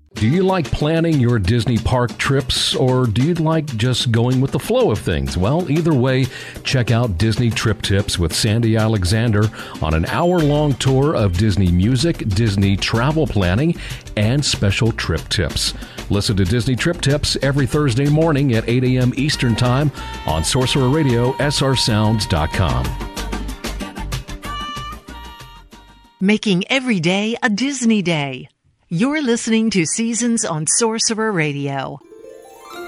Do you like planning your Disney park trips, or do you like just going with the flow of things? Well, either way, check out Disney Trip Tips with Sandy Alexander on an hour-long tour of Disney music, Disney travel planning, and special trip tips. Listen to Disney Trip Tips every Thursday morning at 8 a.m. Eastern Time on Sorcerer Radio, srsounds.com. Making every day a Disney day. You're listening to Seasons on Sorcerer Radio.